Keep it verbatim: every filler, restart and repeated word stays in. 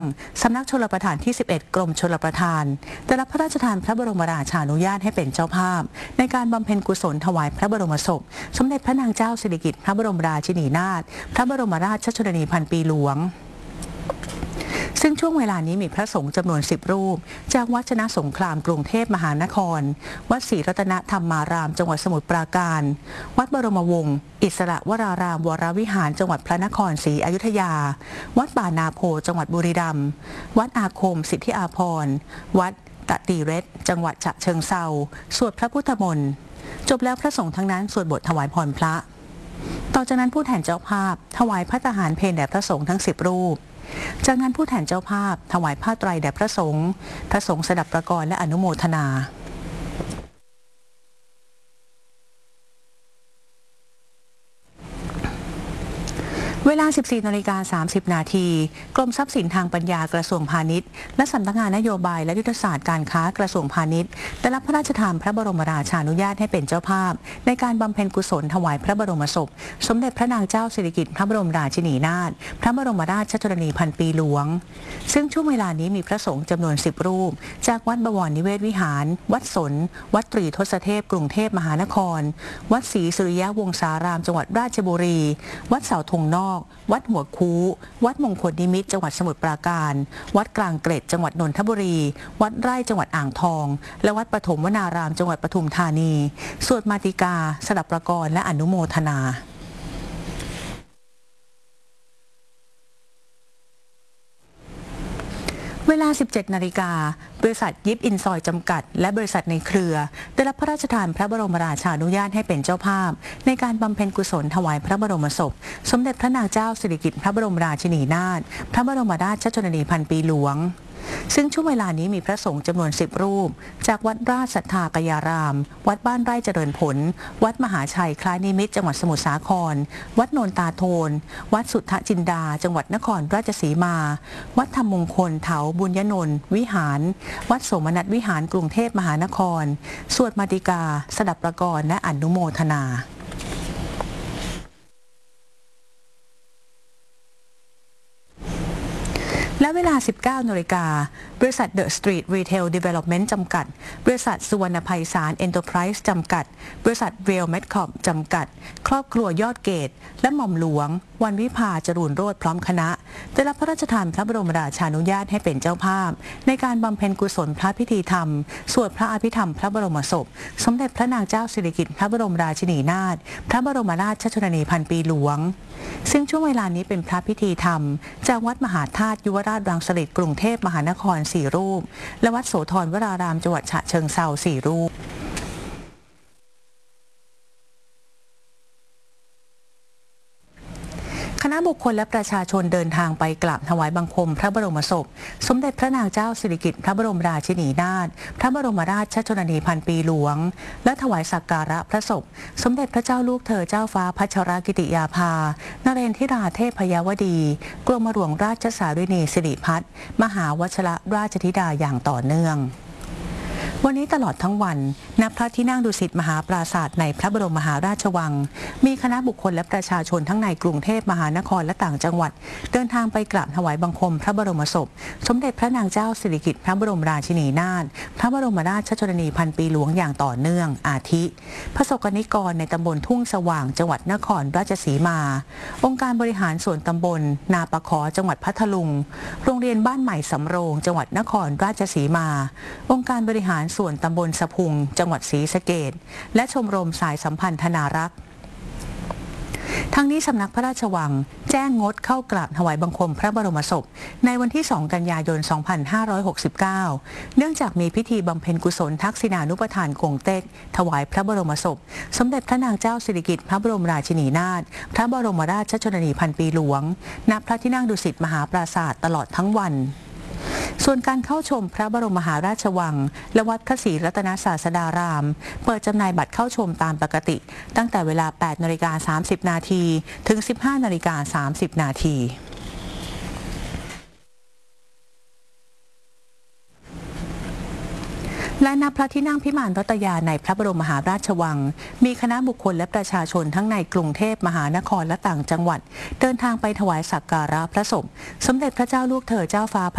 สำนักชลประทานที่สิบเอ็ดกรมชลประทานได้รับพระราชทานพระบรมราชานุญาตให้เป็นเจ้าภาพในการบำเพ็ญกุศลถวายพระบรมศพสมเด็จพระนางเจ้าสิริกิติ์พระบรมราชินีนาถพระบรมราชชนนีพันปีหลวงซึ่งช่วงเวลานี้มีพระสงฆ์จำนวนสิบรูปจากวัดชนะสงครามกรุงเทพมหานครวัดศรีรัตนธรรมารามจังหวัดสมุทรปราการวัดบรมวงศ์อิสระวรารามวรวิหารจังหวัดพระนครศรีอยุธยาวัดป่านาโพจังหวัดบุรีรัมย์วัดอาคมสิทธิอาภรณ์วัดตะตีเรศจังหวัดฉะเชิงเทราสวดพระพุทธมนต์จบแล้วพระสงฆ์ทั้งนั้นสวดบทถวายพรพระต่อจากนั้นผู้แทนเจ้าภาพถวายพระทหารเพลแด่พระสงฆ์ทั้งสิบรูปจากนั้นผู้แทนเจ้าภาพถวายผ้าไตรแด่พระสงฆ์พระสงฆ์สดับประกรณ์และอนุโมทนาเวลา สิบสี่นาฬิกาสามสิบนาทีกรมทรัพย์สินทางปัญญากระทรวงพาณิชย์และสำนักงานนโยบายและยุทธศาสตร์การค้ากระทรวงพาณิชย์ได้รับพระราชทานพระบรมราชานุญาตให้เป็นเจ้าภาพในการบำเพ็ญกุศลถวายพระบรมศพสมเด็จพระนางเจ้าสิริกิติ์พระบรมราชินีนาถพระบรมราชชนนีพันปีหลวงซึ่งช่วงเวลานี้มีพระสงฆ์จำนวนสิบรูปจากวัดบวรนิเวศวิหารวัดสนวัดตรีทศเทพกรุงเทพมหานครวัดศรีสุริยวงศารามจังหวัดราชบุรีวัดเสาธงนอกวัดหัวคูวัดมงคลนิมิตรจังหวัดสมุทรปราการวัดกลางเกร็ดจังหวัดนนทบุรีวัดไร่จังหวัดอ่างทองและวัดปฐมวนารามจังหวัดปทุมธานีสวดมาติกาสดับประกรณ์และอนุโมทนาเวลา สิบเจ็ดนาฬิกาบริษัทยิปอินซอยจำกัดและบริษัทในเครือได้รับพระราชทานพระบรมราชานุญาตให้เป็นเจ้าภาพในการบำเพ็ญกุศลถวายพระบรมศพสมเด็จพระนางเจ้าสิริกิติ์พระบรมราชินีนาถพระบรมราชชนนีพันปีหลวงซึ่งช่วงเวลานี้มีพระสงฆ์จำนวนสิบรูปจากวัดราชศรัทธากยารามวัดบ้านไร่เจริญผลวัดมหาชัยคล้ายนิมิตรจังหวัดสมุทรสาครวัดโนนตาโทนวัดสุทธจินดาจังหวัดนครราชสีมาวัดธรรมมงคลเถาบุญยนนท์วิหารวัดโสมนัสวิหารกรุงเทพมหานครสวดมาติกาสดับประกรณ์และอนุโมทนาและเวลา สิบเก้านาฬิกาบริษัท The Street Retail Development จำกัดบริษัทสุวรรณไพศาล Enterprise จำกัดบริษัท Real Medcorp จำกัดครอบครัวยอดเกตและหม่อมหลวงวันวิภาจรูญโรจน์พร้อมคณะได้รับพระราชทานพระบรมราชานุญาตให้เป็นเจ้าภาพในการบำเพ็ญกุศลพระพิธีธรรมสวดพระอภิธรรมพระบรมศพสมเด็จพระนางเจ้าสิริกิติ์พระบรมราชินีนาถพระบรมราชชนนีพันปีหลวงซึ่งช่วงเวลานี้เป็นพระพิธีธรรมจากวัดมหาธาตุยุวราชรังสฤษฎ์กรุงเทพมหานครสี่รูปและวัดโสธรวรารามจังหวัดฉะเชิงเทราสี่รูปคณะบุคคลและประชาชนเดินทางไปกราบถวายบังคมพระบรมศพสมเด็จพระนางเจ้าสิริกิติ์พระบรมราชินีนาถพระบรมราชชนนีพันปีหลวงและถวายสักการะพระศพสมเด็จพระเจ้าลูกเธอเจ้าฟ้าพัชรกิติยาภานเรนทิราเทพยวดีกรมหลวงราชสารินีสิริพัฒน์มหาวชรราชธิดาอย่างต่อเนื่องวันนี้ตลอดทั้งวันณพระที่นั่งดุสิตมหาปราสาทในพระบรมมหาราชวังมีคณะบุคคลและประชาชนทั้งในกรุงเทพมหานครและต่างจังหวัดเดินทางไปกราบถวายบังคมพระบรมศพสมเด็จพระนางเจ้าสิริกิติ์พระบรมราชินีนาถพระบรมราชชนนีพันปีหลวงอย่างต่อเนื่องอาทิพระสกนิกรในตำบลทุ่งสว่างจังหวัดนครราชสีมาองค์การบริหารส่วนตำบลนาปะขอจังหวัดพัทลุงโรงเรียนบ้านใหม่สำโรงจังหวัดนครราชสีมาองค์การบริหารส่วนตำบลสะพุงจังหวัดศรีสะเกษและชมรมสายสัมพันธนารักษ์ทั้งนี้สำนักพระราชวังแจ้งงดเข้ากราบถวายบังคมพระบรมศพในวันที่สองกันยายนสองพันห้าร้อยหกสิบเก้าเนื่องจากมีพิธีบำเพ็ญกุศลทักษิณานุปทานกงเต็กถวายพระบรมศพสมเด็จพระนางเจ้าสิริกิติ์พระบรมราชินีนาถพระบรมราชชนนีพันปีหลวงณพระที่นั่งดุสิตมหาปราสาทตลอดทั้งวันส่วนการเข้าชมพระบรมมหาราชวังและวัดพระศรีรัตนศาสดารามเปิดจำหน่ายบัตรเข้าชมตามปกติตั้งแต่เวลา แปดนาฬิกาสามสิบนาทีถึง สิบห้านาฬิกาสามสิบนาที และณพระที่นั่งพิมานรัตยาในพระบรมมหาราชวังมีคณะบุคคลและประชาชนทั้งในกรุงเทพมหานครและต่างจังหวัดเดินทางไปถวายสักการะพระศพสมเด็จพระเจ้าลูกเธอเจ้าฟ้า